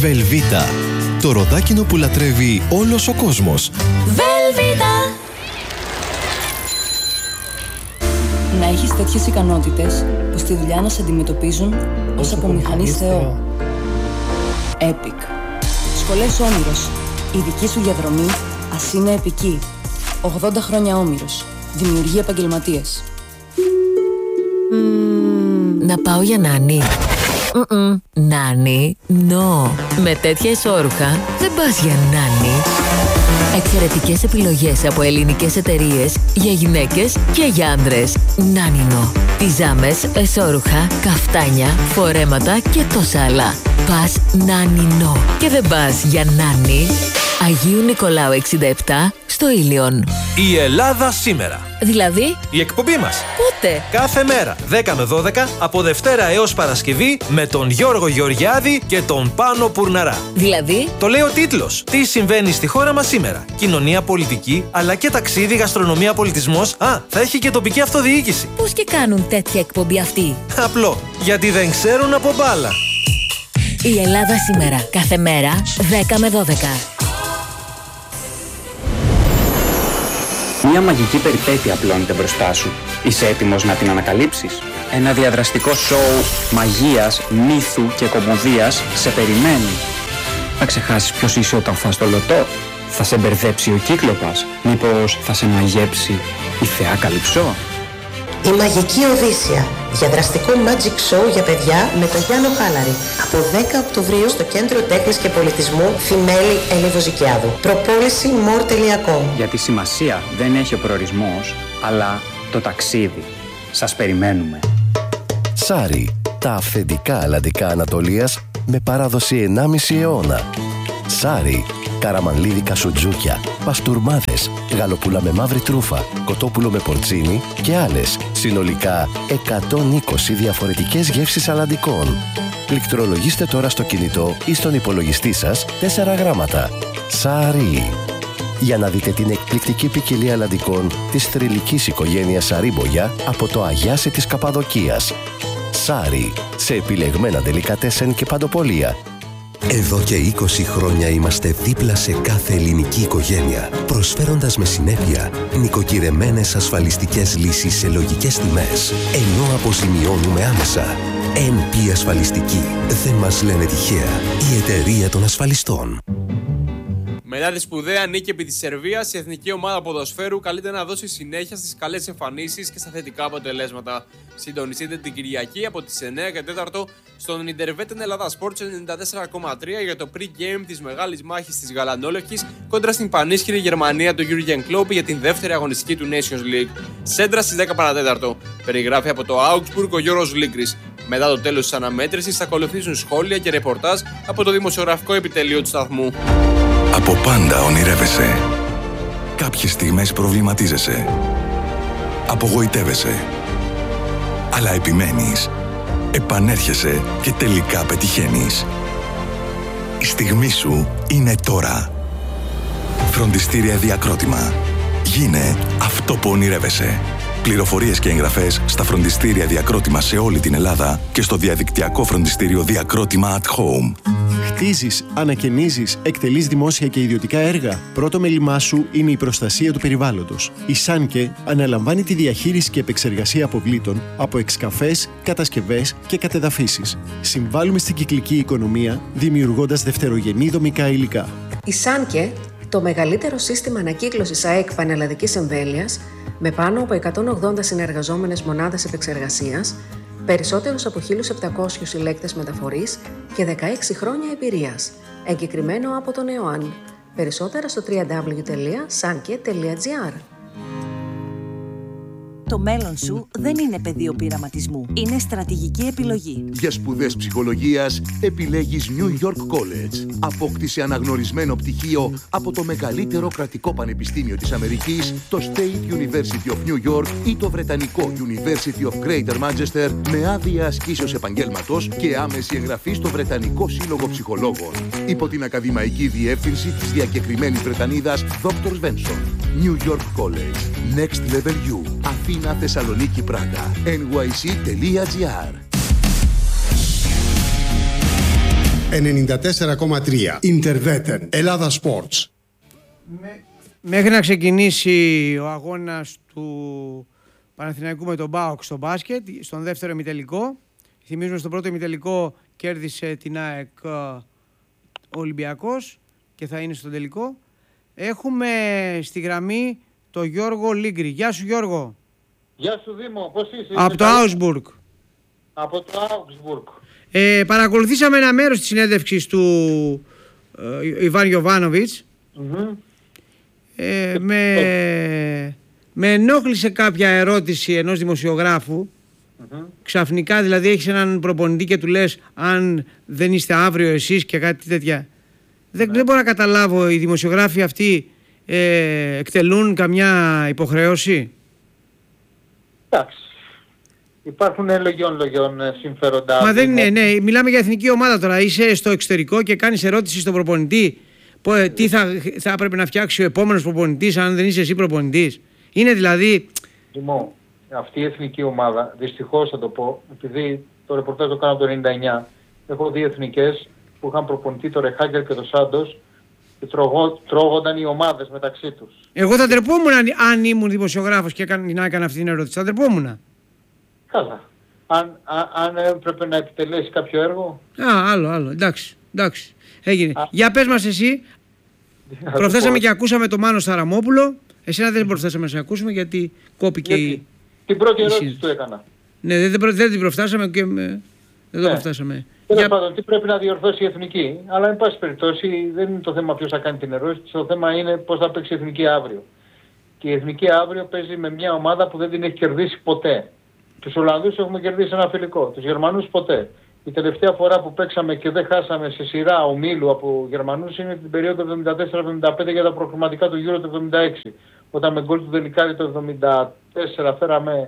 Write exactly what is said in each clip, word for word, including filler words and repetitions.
Βελβίτα. Το ροδάκινο που λατρεύει όλος ο κόσμος. Βελβίτα. Να έχεις τέτοιες ικανότητες που στη δουλειά να σε αντιμετωπίζουν ως από μηχανής Θεό. Epic. Σχολές Όμηρος. Η δική σου διαδρομή ας είναι επική. ογδόντα χρόνια Όμηρος. Δημιουργεί επαγγελματίες. Mm, να πάω για νάνι. Mm-mm. Νάνι, no. Με τέτοια ισόρουχα δεν πας για νάνι. Εξαιρετικές επιλογές από ελληνικές εταιρείες για γυναίκες και για άντρες. Νάνινο. Πιζάμες, εσώρουχα, καφτάνια, φορέματα και τόσα άλλα. Πας Νάνινο. Και δεν πας για νάνι. Αγίου Νικολάου εξήντα επτά στο Ήλιον. Η Ελλάδα σήμερα. Δηλαδή, η εκπομπή μας. πότε? Κάθε μέρα, δέκα με δώδεκα, από Δευτέρα έως Παρασκευή, με τον Γιώργο Γεωργιάδη και τον Πάνο Πουρναρά. Δηλαδή, το λέει ο τίτλος. Τι συμβαίνει στη χώρα μας σήμερα. Κοινωνία, πολιτική, αλλά και ταξίδι, γαστρονομία, πολιτισμός. Α, θα έχει και τοπική αυτοδιοίκηση. Πώς και κάνουν τέτοια εκπομπή αυτοί? Απλό. Γιατί δεν ξέρουν από μπάλα. Η Ελλάδα σήμερα. Κάθε μέρα, δέκα με δώδεκα. Μια μαγική περιπέτεια απλώνεται μπροστά σου. Είσαι έτοιμος να την ανακαλύψεις? Ένα διαδραστικό σοου μαγείας, μύθου και κωμωδίας σε περιμένει. Θα ξεχάσεις ποιος είσαι όταν φας το λωτό? Θα σε μπερδέψει ο Κύκλοπας? Μήπως θα σε μαγέψει η θεά Καλυψό? Η Μαγική Οδύσσια. Διαδραστικό magic show για παιδιά με τον Γιάννο Χάλαρη. Από δέκα Οκτωβρίου στο Κέντρο Τέχνης και Πολιτισμού Θημέλη Ελευοζικιάδου. Προπόληση more τελεία com. Γιατί σημασία δεν έχει ο προορισμός, αλλά το ταξίδι. Σας περιμένουμε. Σάρι. Τα αυθεντικά αλλαντικά Ανατολίας με παράδοση ενάμιση αιώνα. Σάρι. Καραμανλίδικα σουτζούκια, παστούρμάδες, γαλοπούλα με μαύρη τρούφα, κοτόπουλο με πορτσίνι και άλλες. Συνολικά εκατόν είκοσι διαφορετικές γεύσεις αλλαντικών. Πληκτρολογήστε τώρα στο κινητό ή στον υπολογιστή σας τέσσερα γράμματα. Σάρι. Για να δείτε την εκπληκτική ποικιλία αλλαντικών της θρυλικής οικογένειας Σαρίμπογια από το Αγιάσι της Καπαδοκίας. Σάρι. Σε επιλεγμένα ντελικατέσεν και παντοπολία. Εδώ και είκοσι χρόνια είμαστε δίπλα σε κάθε ελληνική οικογένεια, προσφέροντας με συνέπεια νοικοκυρεμένες ασφαλιστικές λύσεις σε λογικές τιμές, ενώ αποζημιώνουμε άμεσα. εν πι Ασφαλιστική. Δεν μας λένε τυχαία. Η εταιρεία των ασφαλιστών. Μετά τη σπουδαία νίκη επί της Σερβίας, η εθνική ομάδα ποδοσφαίρου καλείται να δώσει συνέχεια στις καλές εμφανίσεις και στα θετικά αποτελέσματα. Συντονιστείτε την Κυριακή από τις εννιά και τέσσερα στον Ιντερβέτεν Ελλάδα Sports ενενήντα τέσσερα κόμμα τρία για το pre-game της μεγάλης μάχης της Γαλανόλευκης κόντρα στην πανίσχυρη Γερμανία του Jurgen Klopp για την δεύτερη αγωνιστική του Nations League. Σέντρα στις δέκα παρά τέταρτο. Περιγράφει από το Augsburg ο Γιώργος Λίκρης. Μετά το τέλος της αναμέτρησης θα ακολουθήσουν σχόλια και ρεπορτάζ από το δημοσιογραφικό επιτελείο του σταθμού. Από πάντα ονειρεύεσαι. Κάποιες στιγμές προβληματίζεσαι. Απογοητεύεσαι. Αλλά επιμένεις. Επανέρχεσαι και τελικά πετυχαίνεις. Η στιγμή σου είναι τώρα. Φροντιστήρια Διακρότημα. Γίνε αυτό που ονειρεύεσαι. Πληροφορίες και εγγραφές στα φροντιστήρια Διακρότημα σε όλη την Ελλάδα και στο διαδικτυακό φροντιστήριο Διακρότημα at Home. Χτίζεις, ανακαινίζεις, εκτελείς δημόσια και ιδιωτικά έργα. Πρώτο μέλημά σου είναι η προστασία του περιβάλλοντος. Η Σάνκε αναλαμβάνει τη διαχείριση και επεξεργασία αποβλήτων από εξκαφές, κατασκευές και κατεδαφίσεις. Συμβάλλουμε στην κυκλική οικονομία, δημιουργώντας δευτερογενή δομικά υλικά. Η Σάνκε, το μεγαλύτερο σύστημα ανακύκλωσης ΑΕΚ πανελλαδικής εμβέλειας, με πάνω από εκατόν ογδόντα συνεργαζόμενες μονάδες επεξεργασίας, περισσότερους από χίλιους επτακόσιους συλλέκτες μεταφορής και δεκαέξι χρόνια εμπειρίας. Εγκεκριμένο από τον ΕΟΑΝ. Περισσότερα στο double-u double-u double-u τελεία sanke τελεία gr. Το μέλλον σου δεν είναι πεδίο πειραματισμού. Είναι στρατηγική επιλογή. Για σπουδές ψυχολογίας επιλέγεις New York College. Απόκτησε αναγνωρισμένο πτυχίο από το μεγαλύτερο κρατικό πανεπιστήμιο της Αμερικής, το State University of New York ή το βρετανικό University of Greater Manchester, με άδεια ασκήσεως επαγγέλματος και άμεση εγγραφή στο Βρετανικό Σύλλογο Ψυχολόγων. Υπό την ακαδημαϊκή διεύθυνση της διακεκριμένης Βρετανίδας δόκτωρ Svensson. New York College. Next Level U. Αθήνα, Θεσσαλονίκη, Πράγα. εν γουάι σι τελεία τζι άρ. ενενήντα τέσσερα κόμμα τρία. Ιντερβέτεν. Ελλάδα Sports. Μέχρι να ξεκινήσει ο αγώνας του Παναθηναϊκού με τον ΠΑΟΚ στο μπάσκετ, στον δεύτερο ημιτελικό, θυμίζουμε στον πρώτο ημιτελικό κέρδισε την ΑΕΚ ο Ολυμπιακός και θα είναι στον τελικό. Έχουμε στη γραμμή τον Γιώργο Λίγκρη. Γεια σου Γιώργο. Γεια σου Δήμο, πώς είσαι? Από το Augsburg. Από το Augsburg. Ε, παρακολουθήσαμε ένα μέρος της συνέντευξης του ε, Ιβάν Γιοβάνοβιτς. Mm-hmm. ε, με, με ενόχλησε κάποια ερώτηση ενός δημοσιογράφου. Mm-hmm. Ξαφνικά δηλαδή έχεις έναν προπονητή και του λες αν δεν είστε αύριο εσείς και κάτι τέτοια. Δεν, δεν μπορώ να καταλάβω, οι δημοσιογράφοι αυτοί ε, εκτελούν καμιά υποχρέωση? Εντάξει. Υπάρχουν λογιών λογιών συμφέροντα. Μα δεν είναι, ναι, μιλάμε για εθνική ομάδα τώρα. Είσαι στο εξωτερικό και κάνεις ερώτηση στον προπονητή. Πω, τι θα, θα έπρεπε να φτιάξει ο επόμενος προπονητής, αν δεν είσαι εσύ προπονητής. Είναι δηλαδή. Δημό, αυτή η εθνική ομάδα, δυστυχώς θα το πω, επειδή το ρεπορτάζ το κάνω από το ενενήντα εννιά, έχω δύο εθνικές που είχαν προπονητή το Ρεχάγκερ και το Σάντος και τρογό, τρώγονταν οι ομάδες μεταξύ τους. Εγώ θα τρεπόμουν αν, αν ήμουν δημοσιογράφος και έκανα, να έκανα αυτή την ερώτηση. Θα τρεπόμουν. Καλά. Αν, α, αν έπρεπε να επιτελέσει κάποιο έργο. Α, άλλο, άλλο. Εντάξει, εντάξει. Έγινε. Α. Για πες μας εσύ. Προφθέσαμε και ακούσαμε τον Μάνο Σταραμόπουλο. Εσένα δεν προφθέσαμε να σε ακούσουμε γιατί κόπηκε γιατί, η... Την πρώτη ερώτηση η... του έκανα. Ναι, δεν, δεν, δεν την προφθάσαμε και δεν ναι. το προφθάσαμε. Τέλος Για... πάντων, τι πρέπει να διορθώσει η εθνική. Αλλά, εν πάση περιπτώσει, δεν είναι το θέμα ποιος θα κάνει την ερώτηση. Το θέμα είναι πώς θα παίξει η εθνική αύριο. Και η εθνική αύριο παίζει με μια ομάδα που δεν την έχει κερδίσει ποτέ. Τους Ολλανδούς έχουμε κερδίσει ένα φιλικό, τους Γερμανούς ποτέ. Η τελευταία φορά που παίξαμε και δεν χάσαμε σε σειρά ομίλου από Γερμανούς είναι την περίοδο εβδομήντα τέσσερα εβδομήντα πέντε για τα προκριματικά του Euro το εβδομήντα έξι. Όταν με γκολ του Δελικάρη το εβδομήντα τέσσερα φέραμε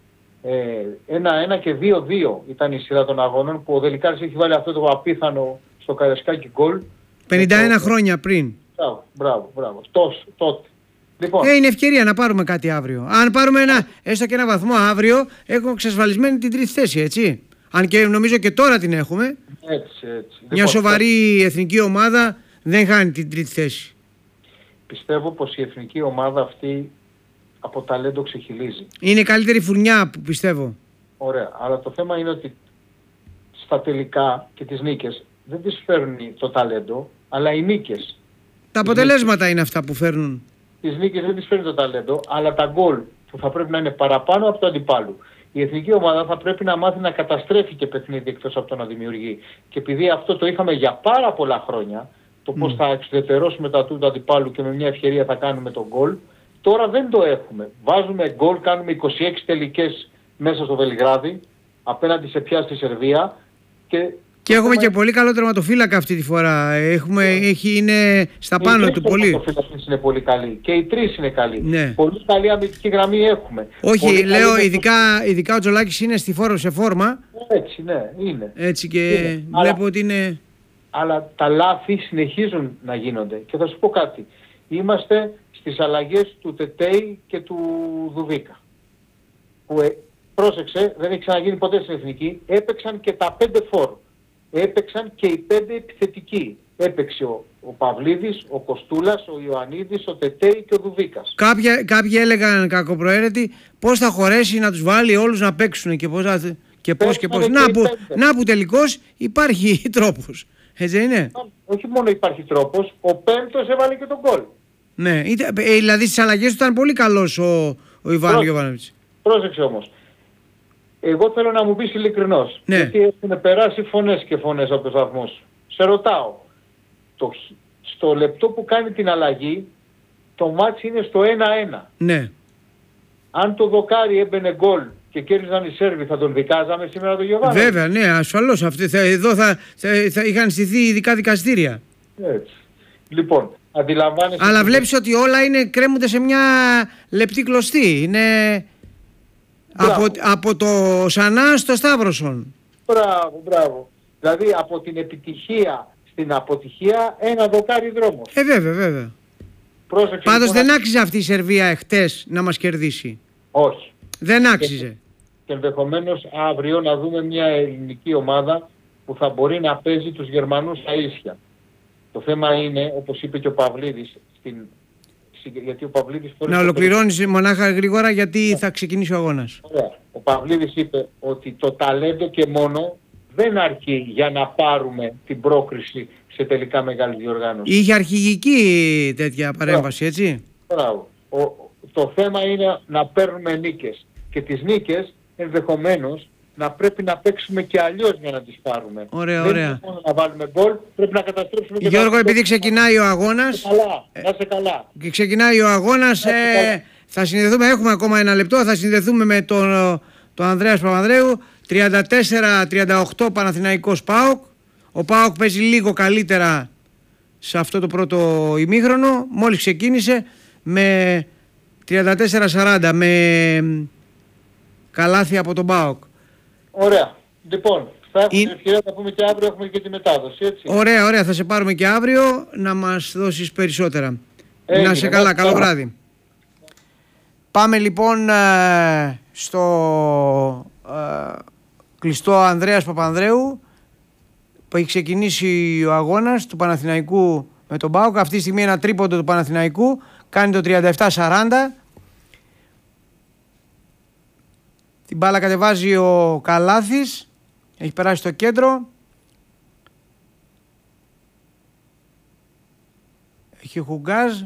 ένα ένα και δύο δύο ήταν η σειρά των αγώνων που ο Δελικάρης έχει βάλει αυτό το απίθανο στο Καρεσκάκι γκολ. πενήντα ένα το... χρόνια πριν. Μπράβο, μπράβο, μπράβο. Τόσο, τότε. Λοιπόν. Ε, είναι ευκαιρία να πάρουμε κάτι αύριο. Αν πάρουμε ένα, έστω και ένα βαθμό αύριο, έχουμε εξασφαλισμένη την τρίτη θέση, έτσι. Αν και νομίζω και τώρα την έχουμε. Έτσι, έτσι. Μια λοιπόν, σοβαρή θα... εθνική ομάδα δεν χάνει την τρίτη θέση. Πιστεύω πως η εθνική ομάδα αυτή από ταλέντο ξεχυλίζει. Είναι η καλύτερη φουρνιά που πιστεύω. Ωραία. Αλλά το θέμα είναι ότι στα τελικά και τις νίκες δεν τις φέρνει το ταλέντο, αλλά οι νίκες. Τα αποτελέσματα είναι αυτά που φέρνουν. Τις νίκες δεν τις φέρνει το ταλέντο, αλλά τα γκολ που θα πρέπει να είναι παραπάνω από το αντιπάλου. Η εθνική ομάδα θα πρέπει να μάθει να καταστρέφει και παιχνίδι εκτός από το να δημιουργεί. Και επειδή αυτό το είχαμε για πάρα πολλά χρόνια, το πώς mm. θα εξουδετερώσουμε τα του αντιπάλου και με μια ευκαιρία θα κάνουμε τον γκολ, τώρα δεν το έχουμε. Βάζουμε γκολ, κάνουμε είκοσι έξι τελικές μέσα στο Βελιγράδι, απέναντι σε πια στη Σερβία. Και, και έχουμε και πολύ καλό τερματοφύλακα αυτή τη φορά. Έχουμε, yeah. έχει, είναι στα οι πάνω του πολύ. Οι τερματοφύλακες είναι πολύ καλοί. Και οι τρεις είναι καλοί. Ναι. Πολύ καλή αμυντική γραμμή έχουμε. Όχι, πολύ λέω ειδικά, ειδικά ο Τζολάκης είναι στη φόρο, σε φόρμα. Έτσι, ναι, είναι. Έτσι και είναι. βλέπω αλλά, ότι είναι... Αλλά τα λάθη συνεχίζουν να γίνονται. Και θα σου πω κάτι. Είμαστε στις αλλαγές του Τετέι και του Δουβίκα. Που ε, πρόσεξε, δεν έχει ξαναγίνει ποτέ στην εθνική. Έπαιξαν και τα πέντε φόρ. Έπαιξαν και οι πέντε επιθετικοί. Έπαιξε ο, ο Παυλίδης, ο Κοστούλας, ο Ιωαννίδης, ο Τετέι και ο Δουβίκας. Κάποια, κάποιοι έλεγαν κακοπροαίρετοι πώς θα χωρέσει να τους βάλει όλους να παίξουν και πώς και πώς. Και πώς. Να, που, να που τελικώς υπάρχει τρόπος. Έτσι είναι. Όχι μόνο υπάρχει τρόπος, ο πέμπτος έβαλε και τον γκολ. Ναι, ε, δηλαδή στις αλλαγές του ήταν πολύ καλός ο, ο Ιβάν Γιοβάνοβιτς. Πρόσεξε όμως. Εγώ θέλω να μου πεις ειλικρινώς. Ναι. Γιατί έχουν περάσει φωνές και φωνές από τους βαθμούς. Σε ρωτάω. Το, στο λεπτό που κάνει την αλλαγή, το μάτς είναι στο ένα ένα. Ναι. Αν το δοκάρι έμπαινε γκολ και κέρδιζαν οι Σέρβοι, θα τον δικάζαμε σήμερα τον Γιοβάνοβιτς. Βέβαια, ναι, ασφαλώς. Αυτή, θα, εδώ θα, θα, θα είχαν στηθεί ειδικά δικαστήρια. Έτσι. Λοιπόν, αντιλαμβάνεσαι... Αλλά βλέπεις ότι όλα είναι, κρέμονται σε μια λεπτή κλωστή. Είναι από, από το Σανά στο Σταύρωσον. Μπράβο, μπράβο. Δηλαδή από την επιτυχία στην αποτυχία ένα δοκάρι δρόμος. Ε, βέβαια, βέβαια. Πρόσεξε, πάντως λοιπόν, δεν άξιζε αυτή η Σερβία εχθές να μας κερδίσει. Όχι. Δεν άξιζε. Και, και ενδεχομένως αύριο να δούμε μια ελληνική ομάδα που θα μπορεί να παίζει τους Γερμανούς στα ίσια. Το θέμα είναι, όπως είπε και ο Παυλίδης, στην... γιατί ο Παυλίδης... Να ολοκληρώνεις μονάχα γρήγορα γιατί θα ξεκινήσει ο αγώνας. Ωραία. Ο Παυλίδης είπε ότι το ταλέντο και μόνο δεν αρκεί για να πάρουμε την πρόκριση σε τελικά μεγάλη διοργάνωση. Είχε αρχηγική τέτοια παρέμβαση, έτσι. Μπράβο. Το θέμα είναι να παίρνουμε νίκες. Και τις νίκες ενδεχομένως να πρέπει να παίξουμε και αλλιώς για να τις πάρουμε. Ωραία, δεν ωραία. είναι μόνο να βάλουμε γκολ, πρέπει να καταστρέψουμε και Γιώργο, να... επειδή ξεκινάει ο αγώνας... Καλά, να είσαι καλά. Και ξεκινάει ο αγώνας, ε, θα συνδεθούμε, έχουμε ακόμα ένα λεπτό, θα συνδεθούμε με τον, τον Ανδρέας Παπανδρέου. τριάντα τέσσερα τριάντα οκτώ Παναθηναϊκός ΠΑΟΚ. Ο ΠΑΟΚ παίζει λίγο καλύτερα σε αυτό το πρώτο ημίχρονο. Μόλις ξεκίνησε με τριάντα τέσσερα σαράντα με καλάθι από τον ΠΑΟΚ. Ωραία. Λοιπόν, θα έχουμε την ευκαιρία να πούμε και αύριο, έχουμε και τη μετάδοση, έτσι. Ωραία, ωραία. Θα σε πάρουμε και αύριο να μας δώσεις περισσότερα. Έγινε, να σε καλά, να καλό καλά. βράδυ. Πάμε λοιπόν ε, στο ε, κλειστό Ανδρέας Παπανδρέου που έχει ξεκινήσει ο αγώνας του Παναθηναϊκού με τον ΠΑΟΚ. Αυτή τη στιγμή ένα τρίποντο του Παναθηναϊκού κάνει το τριάντα επτά σαράντα. Την μπάλα κατεβάζει ο Καλάθης, έχει περάσει στο κέντρο. Έχει Χουγκάζ.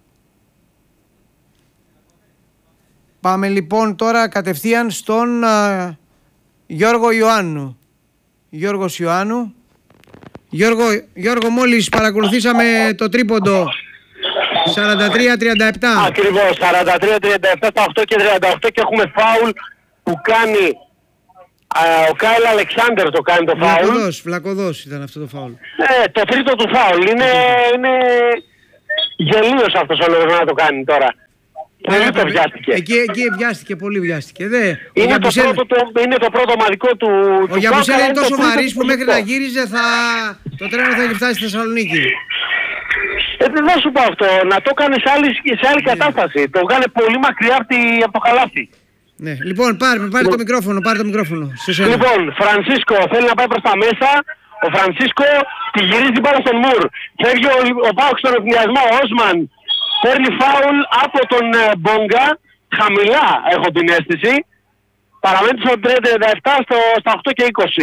Πάμε λοιπόν τώρα κατευθείαν στον α, Γιώργο Ιωάννου. Γιώργος Ιωάννου. Γιώργο, Γιώργο, μόλις παρακολουθήσαμε το τρίποντο σαράντα τρία τριάντα επτά. Ακριβώς, σαράντα τρία τριάντα επτά στα οκτώ και τριάντα οκτώ και έχουμε φάουλ που κάνει α, ο Κάιλ Αλεξάνδερ το κάνει το φάουλ. Βλακωδός, βλακωδός ήταν αυτό το φάουλ. Ε, το τρίτο του φάουλ. Είναι, είναι γελίος αυτός ο λόγος να το κάνει τώρα. Πολύ το βιάστηκε. Εκεί, εκεί βιάστηκε, πολύ βιάστηκε. Δε, Είναι, το Γιαμπουσέλ, πρώτο, το, είναι το πρώτο ομαδικό του. ο Γιαμπουσέλ είναι τόσο βαρύς που μέχρι να γύρει. γύριζε θα, το τρένο θα έχει φτάσει στη Θεσσαλονίκη. Ε, δεν θα σου πω αυτό. Να το κάνει σε άλλη, σε άλλη Ναι. κατάσταση. Το βγάλε πολύ μακριά από, τη, από το καλάθι. Ναι. Λοιπόν, πάρε, πάρε το μικρόφωνο, πάρε το μικρόφωνο. Σε σένα. Λοιπόν, Φρανσίσκο θέλει να πάει προς τα μέσα. Ο Φρανσίσκο τη γυρίζει την μπάλα στον Μουρ. Φεύγει ο, ο Πάουκ στον ευθυνιασμό. Ο Όσμαν παίρνει φάουλ από τον ε, Μπόγκα. Χαμηλά έχω την αίσθηση. Παραμένει στο τριάντα επτά στο, στα οκτώ και είκοσι.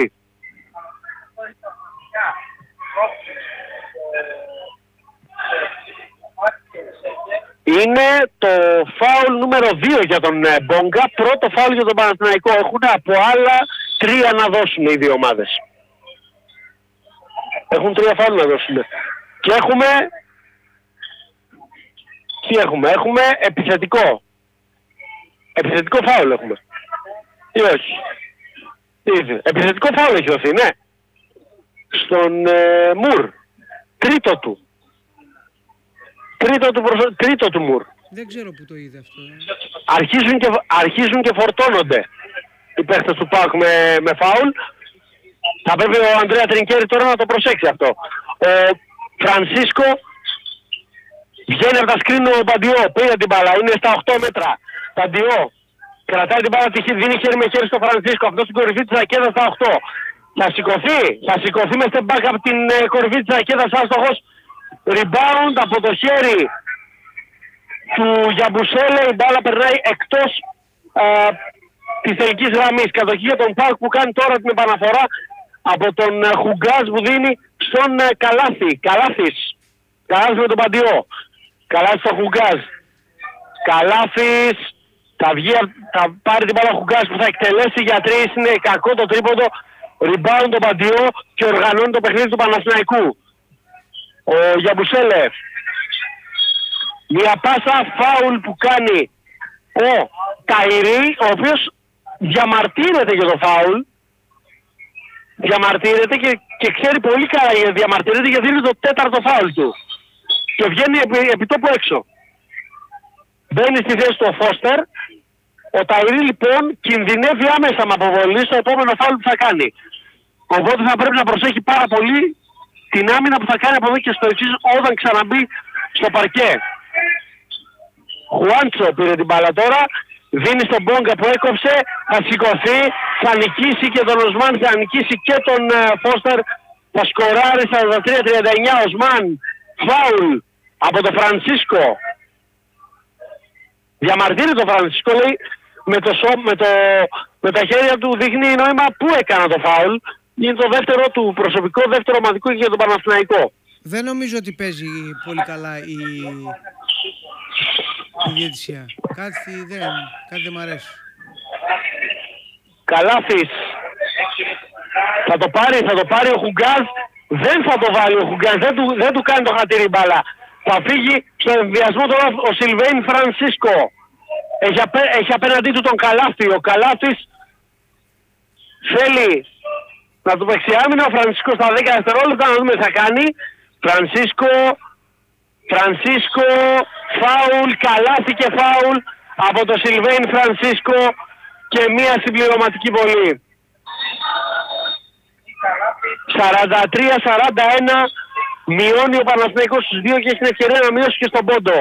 Είναι το φάουλ νούμερο δύο για τον ε, Μπόγκα. Πρώτο φάουλ για τον Παναθηναϊκό. Έχουν από άλλα τρία να δώσουν οι δύο ομάδες. Έχουν τρία φάουλ να δώσουν. Και έχουμε... Τι έχουμε, έχουμε επιθετικό. Επιθετικό φάουλ έχουμε. Ή όχι. Ήδη. Επιθετικό φάουλ έχει δοθεί, ναι. Στον ε, Μουρ. Τρίτο του. Τρίτο του, προσω... Τρίτο του Μουρ. Δεν ξέρω που το είδε αυτό. Αρχίζουν και, αρχίζουν και φορτώνονται οι παίχτες του ΠΑΟΚ με, με φάουλ. Θα πρέπει ο Ανδρέα Τρινκέρι τώρα να το προσέξει αυτό. Ο Φρανσίσκο βγαίνει από τα σκριν ο Παντιό. Πήρε την μπάλα. Είναι στα οκτώ μέτρα. Παντιό. Κρατάει την μπάλα, δίνει χέρι με χέρι στο Φρανσίσκο. Αυτό στην κορυφή της ρακέτας στα οκτώ. Θα σηκωθεί. Θα σηκωθεί με step back από την ε, κορυφή της ρακέτας. Άστοχος. Rebound από το χέρι του Γιαμπουσέλε. Η μπάλα περνάει εκτός ε, της τελικής γραμμής. Κατοχή για τον ΠΑΟΚ που κάνει τώρα την επαναφορά από τον ε, Χουγκάζ που δίνει στον ε, Καλάθι. Καλάθης. Καλάθης με τον Παντιό. Καλάθης στον Χουγκάζ. Καλάθης. Θα, βγει, θα πάρει την μπάλα ο Χουγκάζ που θα εκτελέσει για τρεις. Είναι κακό το τρίποντο. Rebound τον Παντιό και οργανώνει το παιχνίδι του Παναθηναϊκού. Ο Γιαμπουσέλεφ. Μια πάσα φάουλ που κάνει ο Ταϊρή, ο οποίος διαμαρτύρεται για το φάουλ. Διαμαρτύρεται και, και ξέρει πολύ καλά γιατί διαμαρτύρεται γιατί είναι το τέταρτο φάουλ του. Και βγαίνει επί, επί τόπου έξω. Μπαίνει στη θέση του ο Φώστερ. Ο Ταϊρή λοιπόν κινδυνεύει άμεσα με αποβολή στο επόμενο φάουλ που θα κάνει. Οπότε θα πρέπει να προσέχει πάρα πολύ την άμυνα που θα κάνει από εδώ και στο εξής όταν ξαναμπεί στο παρκέ. Χουάντσο πήρε την μπάλα τώρα. δίνει στον Μπόγκα που έκοψε, θα σηκωθεί, θα νικήσει και τον Οσμάν, θα νικήσει και τον Φώστερ, θα σκοράρει σαράντα τρία τριάντα εννιά. Οσμάν, φάουλ από τον Φρανσίσκο. Διαμαρτύρει τον Φρανσίσκο, λέει, με, το, με, το, με τα χέρια του δείχνει νόημα πού έκανα το φάουλ. Είναι το δεύτερο του προσωπικό, δεύτερο ομαδικό και για τον Παναθηναϊκό. Δεν νομίζω ότι παίζει πολύ καλά η, η διαιτησία. Κάτι δεν, κάτι δεν μ' αρέσει. Καλάθης. Θα το πάρει, θα το πάρει ο Χουγκάζ. Δεν θα το βάλει ο Χουγκάζ. Δεν του, δεν του κάνει το χατήρι μπάλα. Θα φύγει στο ενδιασμό τώρα ο Σιλβέιν Φρανσίσκο. Έχει, απέ, έχει απέναντί του τον Καλάθη. Ο Καλάθης θέλει να του παίξει άμυνα. Ο Φρανσίσκο στα δέκα δευτερόλεπτα να δούμε τι θα κάνει. Φρανσίσκο, Φρανσίσκο, φάουλ, Καλάθη και φάουλ από το Σιλβέιν Φρανσίσκο και μία συμπληρωματική βολή. σαράντα τρία σαράντα ένα μειώνει ο Παναθηναϊκός στους δύο και έχει την ευκαιρία να μειώσει και στον πόντο.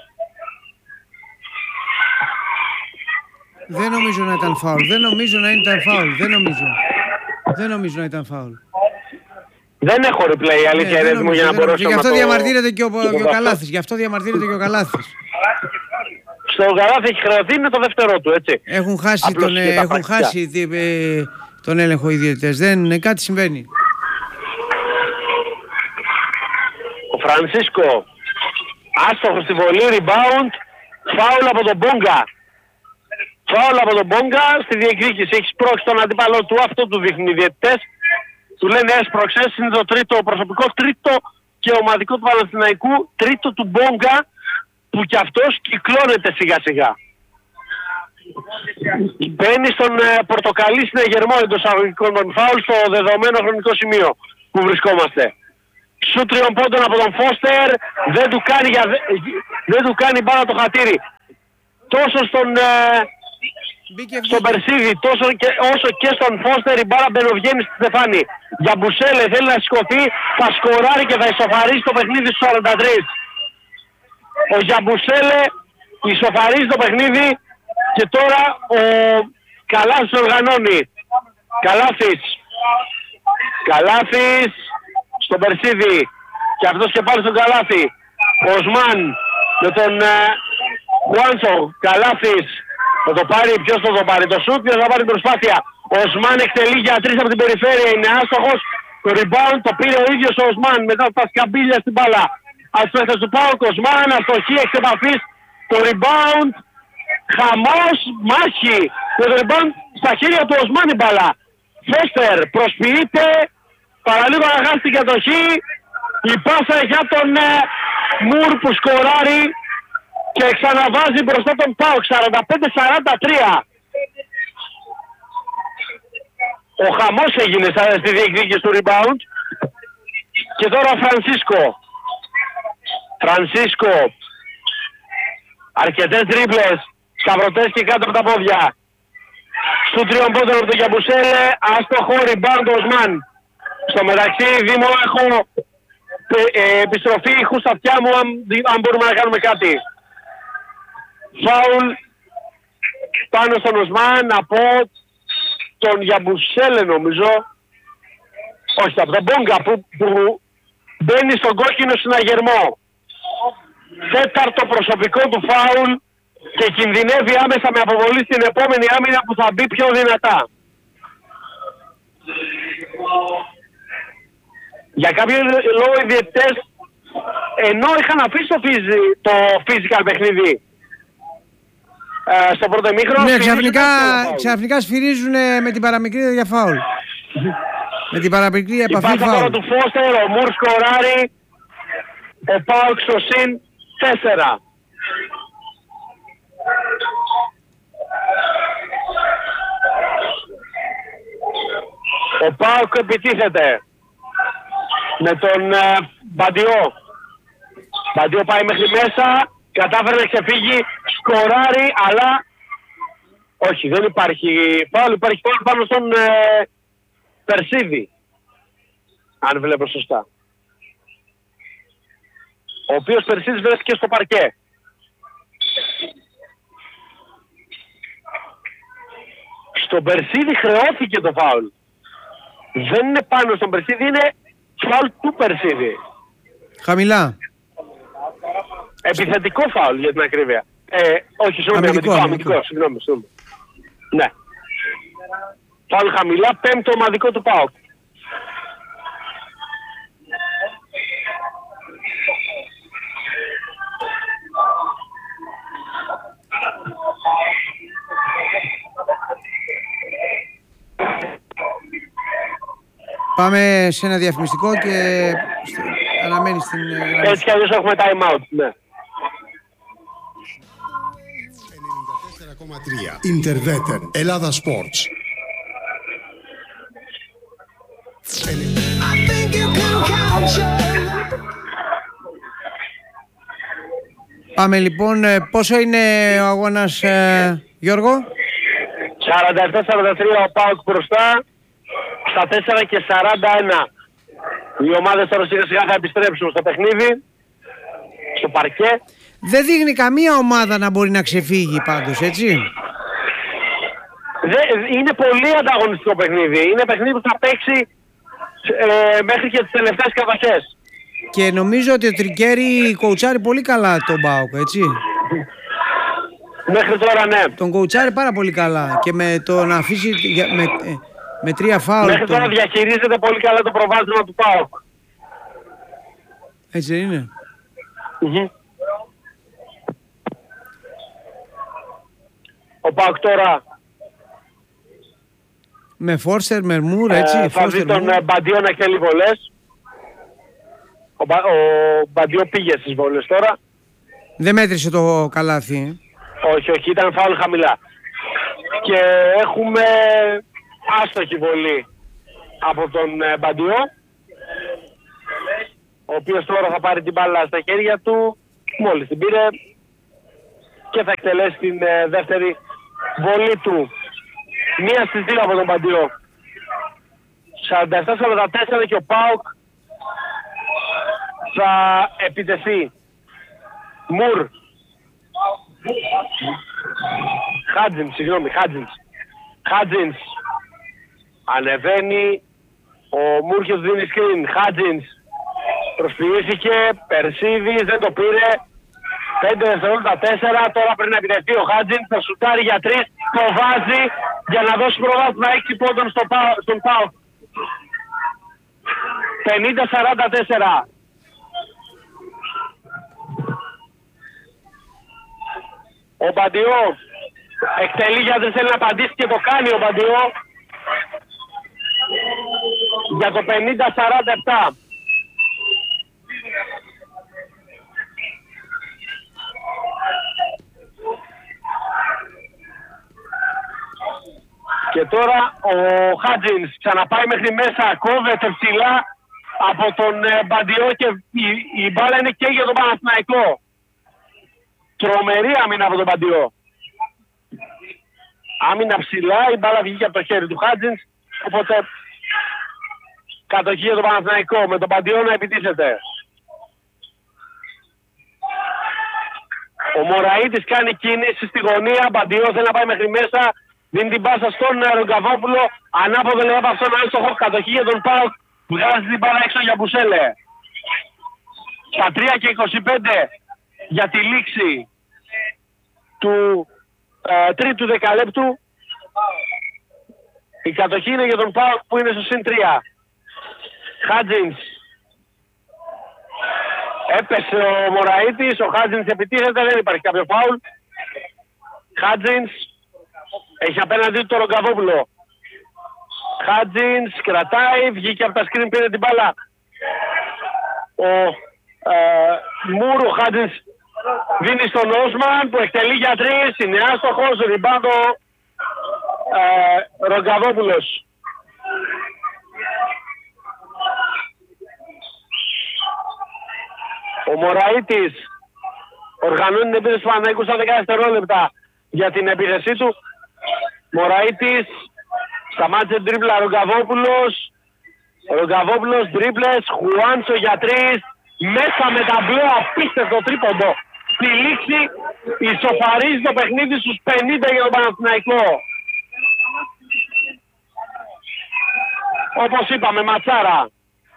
Δεν νομίζω να ήταν φάουλ, δεν νομίζω να ήταν φάουλ, δεν νομίζω. Δεν νομίζω να ήταν φάουλ. Δεν έχω replay, αλήθεια, ναι, έτοιμο για να μπορέσω να το... Γι' αυτό διαμαρτύρεται και ο, και ο Καλάθης, γι' αυτό διαμαρτύρεται και ο Καλάθης. Στο Καλάθη έχει χρεωθεί, είναι το δεύτερό του, έτσι. Έχουν χάσει, τον, έχουν χάσει ε, τον έλεγχο οι διαιτητές, δεν, κάτι συμβαίνει. Ο Φρανσίσκο, άστοχος στη βολή, rebound, φάουλ από τον Μπόγκα. Φάουλ από τον Μπόγκα στη διεκδίκηση, έχει σπρώξει τον αντίπαλο του, αυτό του δείχνουν οι διαιτητές. Του λένε έσπρωξες, είναι το τρίτο προσωπικό, τρίτο και ομαδικό του Παναθηναϊκού, τρίτο του Μπόγκα που κι αυτός κυκλώνεται σιγά σιγά. Μπαίνει στον ε, πορτοκαλί συνεγερμό εντός αγωγικών των φάουλ στο δεδομένο χρονικό σημείο που βρισκόμαστε. Σου τριών πόντων από τον Φώστερ, δεν του κάνει, για, δεν του κάνει μπάλα το χατήρι. Τόσο στον... Ε, στον Περσίδη, τόσο και, όσο και στον Φώστερ η μπάλα μπαινοβγαίνει στη στεφάνη. Για Μπουσέλε θέλει να σηκωθεί, θα σκοράρει και θα ισοφαρίσει το παιχνίδι στους σαράντα τρία. Ο Γιαμπουσέλε ισοφαρίζει το παιχνίδι και τώρα ο Καλάθης οργανώνει. Καλάθης. Καλάθης στον Περσίδη. Και αυτός και πάλι στον Καλάθη. Ο Οσμάν με τον Χουάντσο. Καλάθης. Θα το πάρει, ποιος θα το πάρει, το σουτ, ποιος θα πάρει την προσπάθεια. Ο Οσμάν εκτελεί για τρεις από την περιφέρεια, είναι άστοχος. Το rebound το πήρε ο ίδιος ο Οσμάν μετά τα σκαμπίλια στην μπάλα. Ας πέφτες του ΠΑΟΚ, Οσμάν, αστοχή εξ επαφής. Το rebound, χαμός, μάχη. Το rebound στα χέρια του Οσμάν η μπάλα. Φώστερ προσποιείται, παραλίγο να χάσει την κατοχή. Η πάσα για τον ε, Μουρ που σκοράρει. Και ξαναβάζει μπροστά τον ΠΑΟΚ, σαράντα πέντε σαράντα τρία. Ο χαμός έγινε στη διεκδίκηση του rebound. Και τώρα ο Φρανσίσκο. Φρανσίσκο. Αρκετές τρίπλες, σκαβρωτές και κάτω από τα πόδια. Στου τριών πόντων από τον Γιαμπουσέλε, άστοχο rebound ο Οσμάν. Στο μεταξύ, Δήμο, έχω ε, επιστροφή ήχου στα αυτιά μου αν, αν μπορούμε να κάνουμε κάτι. Φάουλ πάνω στον Οσμάν από τον Γιαμπουσέλε νομίζω. Όχι, από τον Μπόγκα που, που μπαίνει στον κόκκινο συναγερμό. Τέταρτο προσωπικό του φάουλ και κινδυνεύει άμεσα με αποβολή στην επόμενη άμυνα που θα μπει πιο δυνατά. Για κάποιο λόγο οι διαιτητές, ενώ είχαν αφήσει το, το physical παιχνίδι στο πρώτο ημίχρονο, ναι, ξαφνικά, ξαφνικά σφυρίζουν με την παραμικρή για φάουλ. Με την παραμικρή επαφή φάουλ. Η πάσα τώρα του Φώστερ, ο Μουρ σκοράρει, ο ΠΑΟΚ στο συν τέσσερα. Ο ΠΑΟΚ επιτίθεται με τον ε, Μπαντιό. Μπαντιό πάει μέχρι μέσα, κατάφερε να ξεφύγει, σκοράρει, αλλά όχι, δεν υπάρχει φάουλ, υπάρχει φάουλ πάνω στον ε, Περσίδη, αν βλέπω σωστά. Ο οποίος Περσίδης βρέθηκε στο παρκέ. Στον Περσίδη χρεώθηκε το φάουλ. Δεν είναι πάνω στον Περσίδη, είναι φάουλ του Περσίδη. Χαμηλά. Επιθετικό φάουλ για την ακρίβεια. Ε, όχι, συγγνώμη, αμυντικό, αμυντικό, συγγνώμη, συγγνώμη. Ναι. Φάουλ χαμηλά, πέμπτο ομαδικό του ΠΑΟΚ. Πάμε σε ένα διαφημιστικό και αναμένει στην... Έτσι κι αλλιώς έχουμε time out, ναι. Ιντερβέτεν, Ελλάδα Sports. Πάμε λοιπόν, πόσο είναι ο αγώνας, ε, Γιώργο? σαράντα επτά σαράντα τρία ο ΠΑΟΚ μπροστά, στα τέσσερα και σαράντα ένα. Οι ομάδες τώρα σιγά σιγά θα επιστρέψουν στο παιχνίδι, στο παρκέ. Δεν δείχνει καμία ομάδα να μπορεί να ξεφύγει πάντως, έτσι. Δε, είναι πολύ ανταγωνιστικό παιχνίδι. Είναι παιχνίδι που θα παίξει ε, μέχρι και τις τελευταίες κατοχές. Και νομίζω ότι ο Τρικέρι κοουτσάρει πολύ καλά τον ΠΑΟΚ, έτσι. Μέχρι τώρα ναι. Τον κοουτσάρει πάρα πολύ καλά και με το να αφήσει με, με τρία φάουλ. Μέχρι τώρα τον... διαχειρίζεται πολύ καλά το προβάδισμα του ΠΑΟΚ. Έτσι δεν είναι. Mm-hmm. Ο ΠΑΟΚ τώρα με Φόρστερ, με Μουρ, έτσι. Ε, θα δει τον Μπαντιό να εκτελεί βολές. Ο, Μπα, ο Μπαντιό πήγε στις βολές τώρα. Δεν μέτρησε το καλάθι. Όχι, όχι, ήταν φάουλ χαμηλά. Και έχουμε άστοχη βολή από τον ε, Μπαντιό, ο οποίος τώρα θα πάρει την μπάλα στα χέρια του, μόλις την πήρε, και θα εκτελέσει την ε, δεύτερη βολή του. Μία στις δύο από τον Μπαντιό. σαράντα επτά σαράντα τέσσερα και ο ΠΑΟΚ θα επιτεθεί. Μουρ. Χάτζινς, συγγνώμη, Χάτζινς. Χάτζινς. Ανεβαίνει. Ο Μούρκιος δίνει σκριν. Χάτζινς. Προσποιήθηκε. Περσίδης, δεν το πήρε. πέντε δευτερόλεπτα τέσσερα. Τώρα πρέπει να επιτεθεί ο Χάτζινς. Θα σουτάρει για τρεις. Το βάζει για να δώσει προβάδισμα έξι πόντων στο στον ΠΑΟΚ. πενήντα σαράντα τέσσερα. Ο Μπαντιό εκτελεί για δεν θέλει να απαντήσει και το κάνει ο Μπαντιό για το πενήντα σαράντα επτά. Και τώρα ο Χάτζινς ξαναπάει μέχρι μέσα, κόβεται ψηλά από τον Μπαντιό και η, η μπάλα είναι και για τον Παναθηναϊκό. Τρομερή άμυνα από τον Μπαντιό. Άμυνα ψηλά, η μπάλα βγήκε από το χέρι του Χάτζινς, οπότε κατοχή για τον Παναθηναϊκό με τον Μπαντιό να επιτίθεται. Ο Μωραΐτης κάνει κίνηση στη γωνία, Μπαντιό θέλει να πάει μέχρι μέσα, δίνει την πάσα στον Ρογκαβόπουλο, ανάποδο λέει από αυτόν άστοχο, κατοχή για τον ΠΑΟΚ, βγάζει την μπάλα έξω για Μπουσέλε. Στα τρία και είκοσι πέντε για τη λήξη του ε, τρίτου δεκαλέπτου. Η κατοχή είναι για τον ΠΑΟΚ που είναι στο συν τρία. Χάτζινς. Έπεσε ο Μωραΐτης, ο Χάτζινς επιτίθεται, δεν υπάρχει κάποιο φάουλ. Χάτζινς έχει απέναντί του το Ρογκαβόπουλο. Χάτζινς κρατάει, βγήκε από τα σκριν, πήρε την μπάλα. Ο ε, Μουρ, ο Χάτζινς δίνει στον Όσμαν που εκτελεί για τρεις, είναι άστοχος, ριμπάντο ε, Ρογκαβόπουλος. Ο Μωραΐτης οργανώνει την επίθεση του Παναθηναϊκού στα δέκα δευτερόλεπτα για την επίθεσή του. Μωραΐτης σταμάτησε την τρίπλα, Ρογκαβόπουλος. Ρογκαβόπουλος, τρίπλες, Χουάντσο για τρεις. Μέσα με ταμπλό, απίστευτο τρίποντο. Στη λήξη ισοφαρίζει το παιχνίδι στους πενήντα για τον Παναθηναϊκό. Όπως είπαμε, ματσάρα.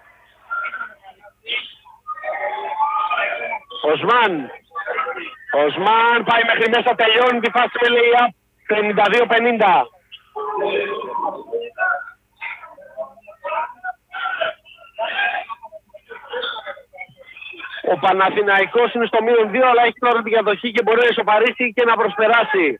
Οσμάν. Οσμάν πάει μέχρι μέσα, τελειώνει τη φάση με lay-up. πενήντα δύο πενήντα. Ο Παναθηναϊκός είναι στο μείον δύο, αλλά έχει τώρα την κατοχή και μπορεί να ισοπαρίσει και να προσπεράσει.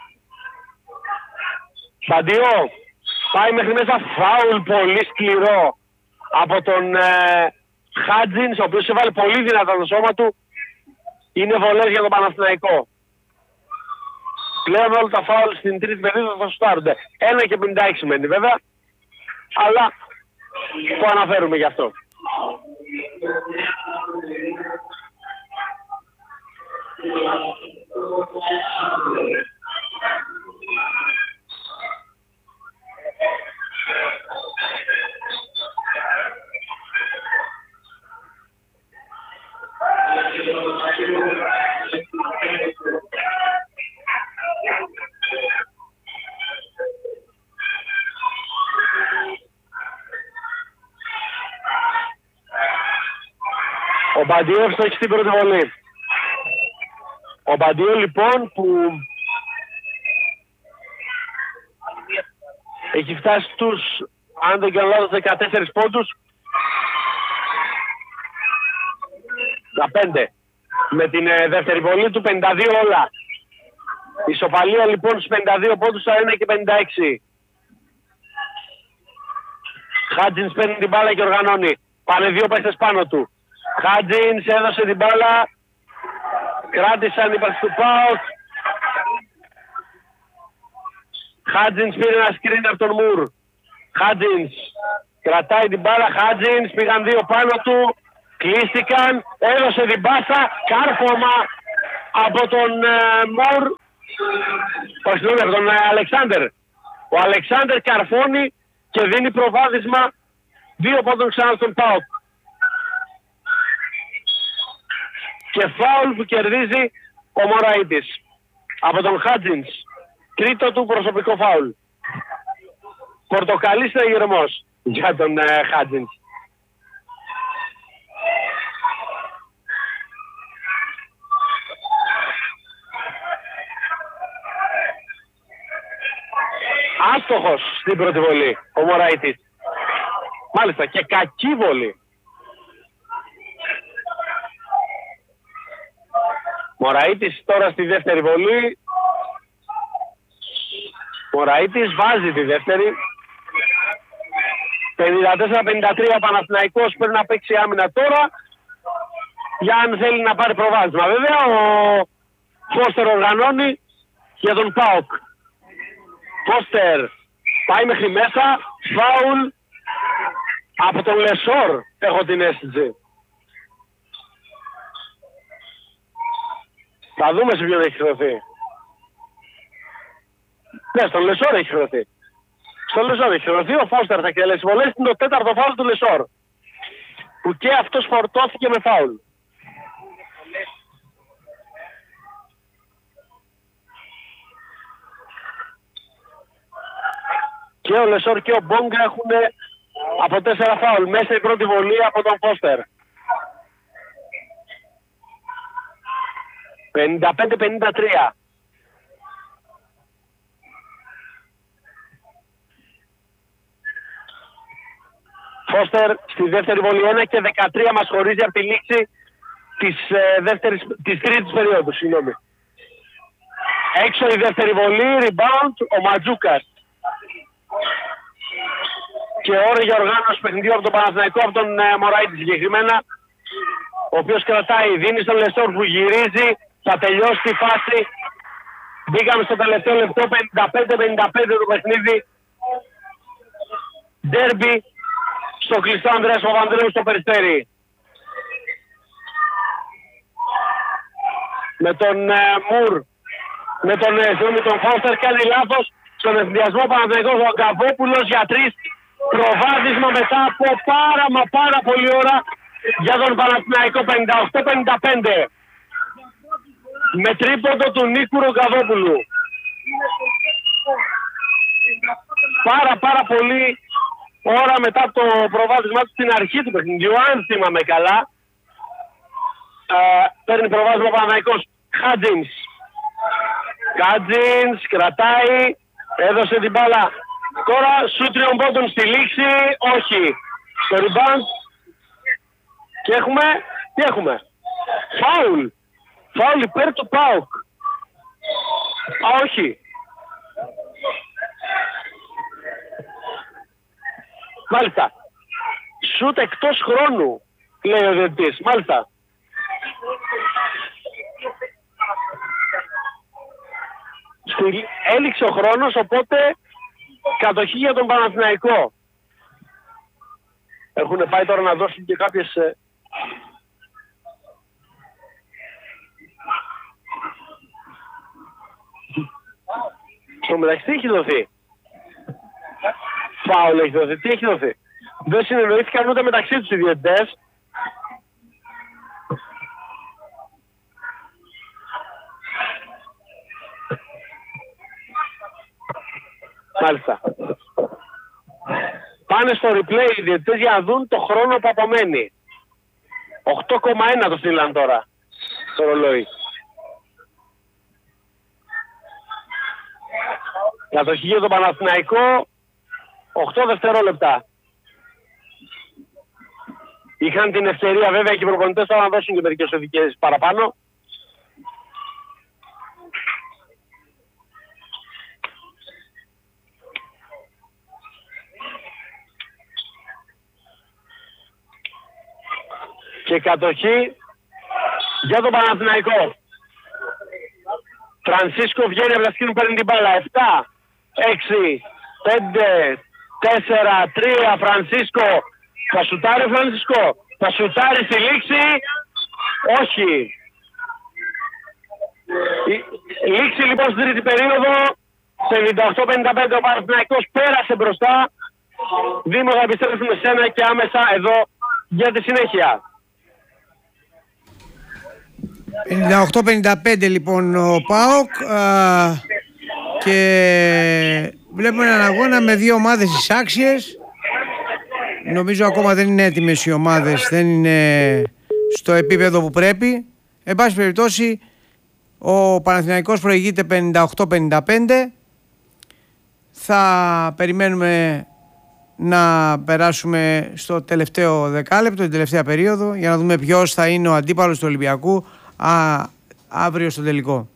Σαντιό πάει μέχρι μέσα, φάουλ πολύ σκληρό από τον ε, Χάτζινς, ο οποίος έβαλε πολύ δυνατά το σώμα του. Είναι βολές για τον Παναθηναϊκό. Πλέον όλα τα φάουλ στην τρίτη περίοδο θα σουτάρονται. ένα και πενήντα έξι μένει βέβαια, αλλά το αναφέρουμε γι' αυτό. Ο Μπαντιό έχει στην πρώτη βολή. Ο Μπαντιό λοιπόν που έχει φτάσει στους, αν δεν κάνω λάθος, δεκατέσσερις πόντους. δεκαπέντε. Με την ε, δεύτερη βολή του πενήντα δύο όλα. Ισοπαλία λοιπόν στους πενήντα δύο πόντους στα ένα και πενήντα έξι. Χάτζινς παίρνει την μπάλα και οργανώνει. Πάνε δύο παίχτες πάνω του. Χάτζινς έδωσε την μπάλα. Κράτησαν οι παίχτες του ΠΑΟΚ. Χάτζινς πήρε ένα σκριν από τον Μουρ. Χάτζινς κρατάει την μπάλα. Χάτζινς πήγαν δύο πάνω του. Κλείστηκαν. Έδωσε την πάσα. Κάρφωμα από τον ε, Μουρ. Όχι, από τον ε, Αλεξάνδερ. Ο Αλεξάνδερ καρφώνει και δίνει προβάδισμα δύο πόντων ξανά στον ΠΑΟΚ. Και φάουλ που κερδίζει ο Μωραΐτης από τον Χάτζινς. Τρίτο του προσωπικό φάουλ. Πορτοκαλί στεγερμός για τον ε, Χάτζινς. Άστοχος στην πρώτη βολή ο Μωραΐτης. Μάλιστα και κακή βολή. Μωραΐτης τώρα στη δεύτερη βολή. Μωραΐτης βάζει τη δεύτερη. πενήντα τέσσερα πενήντα τρία Παναθηναϊκός, πρέπει να παίξει άμυνα τώρα για αν θέλει να πάρει προβάδισμα. Βέβαια ο Φώστερ οργανώνει για τον ΠΑΟΚ. Φώστερ πάει μέχρι μέσα. Φάουλ από τον Λεσόρ, έχω την αίσθηση. Θα δούμε σε ποιον έχει χρεωθεί. Ναι, στον Λεσόρ έχει χρεωθεί. Στον Λεσόρ έχει χρεωθεί. Ο Φώστερ θα εκτελέσει βολές. Είναι το τέταρτο φάουλ του Λεσόρ, που και αυτός φορτώθηκε με φάουλ. Και ο Λεσόρ και ο Μπόγκα έχουν από τέσσερα φάουλ. Μέσα η πρώτη βολή από τον Φώστερ. πενήντα πέντε πενήντα τρία. Φώστερ στη δεύτερη βολή ένα και δεκατρία μας χωρίζει από τη λήξη της, ε, δεύτερης, της τρίτης περίοδου. Συγγνώμη. Έξω η δεύτερη βολή, rebound, ο Ματζούκας. Και ώρα για οργάνωση παιχνιδιού από τον Παναθηναϊκό, από τον ε, Μωραΐτη συγκεκριμένα, ο οποίος κρατάει, δίνει στον Λεσόρ που γυρίζει, θα τελειώσει τη φάση. Μπήκαμε στο τελευταίο λεπτό, πενήντα πέντε πενήντα πέντε το παιχνίδι. Ντέρμπι στο κλειστό Ανδρέας Παπανδρέου στο Περιστέρι. Με τον ε, Μουρ, με τον, ε, τον Φώστερ κάνει λάθος. Στον ευθυνδιασμό Παναθηναϊκός ο Γκαβόπουλος για τρεις. Προβάδισμα μετά από πάρα μα πάρα πολλή ώρα για τον Παναθηναϊκό. Πενήντα οκτώ πενήντα πέντε. Με τρίποντο του Νίκου Ρογκαδόπουλου. Πάρα πάρα πολύ ώρα μετά το προβάδισμά του στην αρχή του παιχνιδιού, αν θυμάμαι καλά. Ε, παίρνει προβάδισμα ο Παναθηναϊκός. Χάτζινς. Χάτζινς κρατάει, έδωσε την μπάλα. Τώρα σου τριών πόντων στη λήξη, όχι. Στο rebound. Και έχουμε, τι έχουμε. Φάουλ. Φάουλ υπέρ του ΠΑΟΚ. Α, όχι. Μάλιστα. Σουτ εκτός χρόνου, λέει ο διαιτητής. Μάλιστα. Στη... Έληξε ο χρόνος, οπότε κατοχή για τον Παναθηναϊκό. Έχουν πάει τώρα να δώσουν και κάποιες... Στο μεταξύ τι έχει δοθεί. Φάουλ έχει δοθεί. Τι έχει δοθεί. Δεν συνεννοήθηκαν ούτε μεταξύ τους οι διαιτητές. Μάλιστα. Πάνε στο replay οι διαιτητές για να δουν το χρόνο που απομένει. οκτώ κόμμα ένα το στείλαν τώρα στο ρολόι. Κατοχή για τον Παναθηναϊκό, οκτώ δευτερόλεπτα. Είχαν την ευκαιρία βέβαια και οι προπονητές τώρα να δώσουν και μερικές οδικές παραπάνω. Και κατοχή για τον Παναθηναϊκό. Φρανσίσκο βγαίνει από τα σκήνου, παίρνει την μπάλα. επτά, έξι, πέντε, τέσσερα, τρία, Φρανσίσκο. Θα σουτάρει ο Φρανσίσκο. Θα σουτάρει στη λήξη. Όχι. Η λήξη λοιπόν στην τρίτη περίοδο. Σε ενενήντα οκτώ πενήντα πέντε ο Παναθηναϊκός πέρασε μπροστά. Δήμο, θα επιστρέψουμε σένα και άμεσα εδώ για τη συνέχεια. ενενήντα οκτώ πενήντα πέντε λοιπόν ο ΠΑΟΚ α, και βλέπουμε έναν αγώνα με δύο ομάδες εισάξιες. Νομίζω ακόμα δεν είναι έτοιμες οι ομάδες, δεν είναι στο επίπεδο που πρέπει. Εν πάση περιπτώσει ο Παναθηναϊκός προηγείται πενήντα οκτώ πενήντα πέντε. Θα περιμένουμε να περάσουμε στο τελευταίο δεκάλεπτο, την τελευταία περίοδο, για να δούμε ποιος θα είναι ο αντίπαλος του Ολυμπιακού α, αύριο στο τελικό.